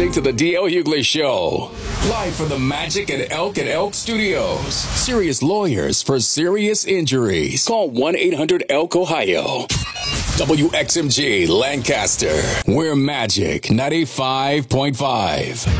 listening to the DL Hughley Show. Live from the Magic at Elk Studios. Serious lawyers for serious injuries. Call 1-800-ELK Ohio. WXMG Lancaster. We're Magic 95.5.